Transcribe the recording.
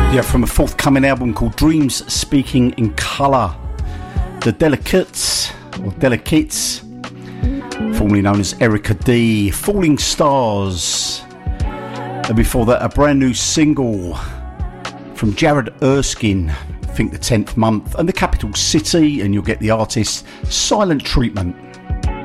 Yeah, from a forthcoming album called Dreams Speaking in Colour. The Delicates, or Delicates, formerly known as Erica D, Falling Stars. And before that, a brand new single from Jared Erskine, I think the 10th Month, and the Capital City, and you'll get the artist Silent Treatment.